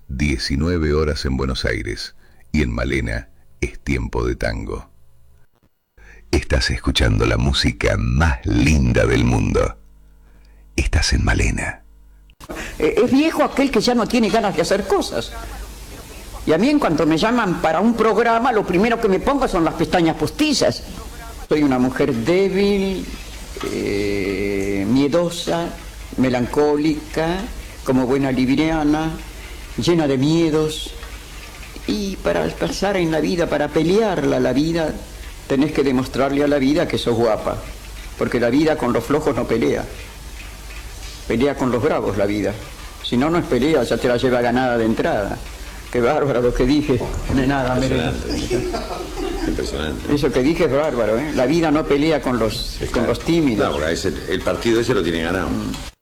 19 horas en Buenos Aires y en Malena es tiempo de tango. Estás escuchando la música más linda del mundo. Estás en Malena. Es viejo aquel que ya no tiene ganas de hacer cosas. Y a mí en cuanto me llaman para un programa, lo primero que me pongo son las pestañas postizas. Soy una mujer débil, miedosa, melancólica, como buena libriana, llena de miedos. Y para pasar en la vida, para pelearla la vida, tenés que demostrarle a la vida que sos guapa. Porque la vida con los flojos no pelea. Pelea con los bravos la vida. Si no, no es pelea, ya te la lleva ganada de entrada. Qué bárbaro lo que dije. No es nada, Impresionante. Eso que dije es bárbaro, ¿eh? La vida no pelea con los tímidos. No, el partido ese lo tiene ganado.